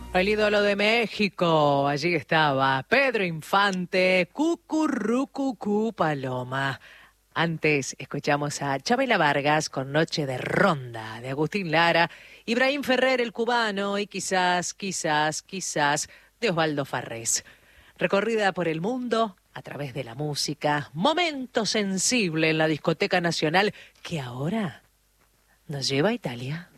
El ídolo de México, allí estaba Pedro Infante, Cucurrucucú Paloma. Antes escuchamos a Chabela Vargas con Noche de Ronda, de Agustín Lara, Ibrahim Ferrer el cubano y quizás de Osvaldo Farrés. Recorrida por el mundo a través de la música, momento sensible en la discoteca nacional que ahora nos lleva a Italia.